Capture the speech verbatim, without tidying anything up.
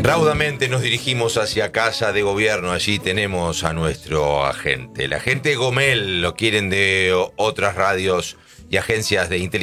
Raudamente nos dirigimos hacia Casa de Gobierno. Allí tenemos a nuestro agente. El agente Gomel, lo quieren de otras radios y agencias de inteligencia.